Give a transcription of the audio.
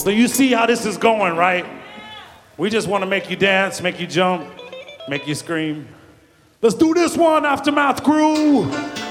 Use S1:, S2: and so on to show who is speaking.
S1: So you see how this is going, right? We just want to make you dance, make you jump, make you scream. Let's do this one, Aftermath crew.